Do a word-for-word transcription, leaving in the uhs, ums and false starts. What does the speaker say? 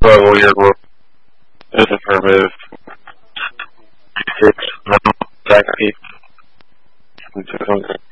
Level your work is affirmative. Six, no, exactly.